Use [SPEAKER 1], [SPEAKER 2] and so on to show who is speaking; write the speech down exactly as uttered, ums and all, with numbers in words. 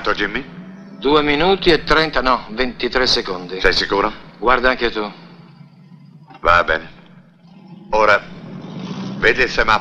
[SPEAKER 1] Quanto, Jimmy?
[SPEAKER 2] Due minuti e trenta, no, ventitré secondi.
[SPEAKER 1] Sei sicuro?
[SPEAKER 2] Guarda anche tu.
[SPEAKER 1] Va bene. Ora, vedi il semaforo?